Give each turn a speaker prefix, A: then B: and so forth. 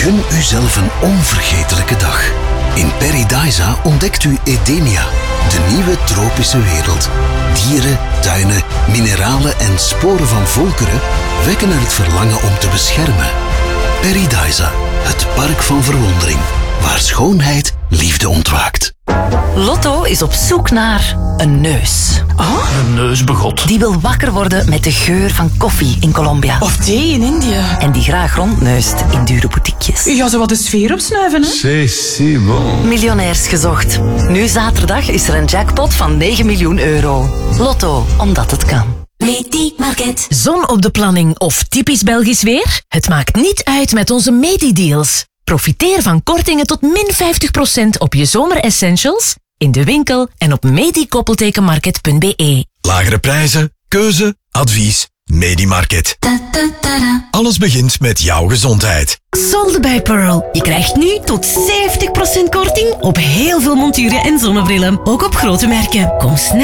A: Gun uzelf een onvergetelijke dag. In Paradisa ontdekt u Edenia, de nieuwe tropische wereld. Dieren, tuinen, mineralen en sporen van volkeren wekken er het verlangen om te beschermen. Paradisa, het park van verwondering, waar schoonheid liefde ontwaakt.
B: Lotto is op zoek naar een neus.
C: Oh? Een neusbegot.
B: Die wil wakker worden met de geur van koffie in Colombia.
D: Of thee in India.
B: En die graag rondneust in dure boutiquejes.
D: Ja, zo wat de sfeer opsnuiven, hè?
E: C'est bon.
B: Miljonairs gezocht. Nu zaterdag is er een jackpot van 9 miljoen euro. Lotto, omdat het kan.
F: Medi-market. Zon op de planning of typisch Belgisch weer? Het maakt niet uit met onze Medi-deals. Profiteer van kortingen tot min 50% op je zomeressentials, in de winkel en op medikoppeltekenmarket.be.
G: Lagere prijzen, keuze, advies, Medi-market. Alles begint met jouw gezondheid.
F: Solde bij Pearl. Je krijgt nu tot 70% korting op heel veel monturen en zonnebrillen. Ook op grote merken. Kom snel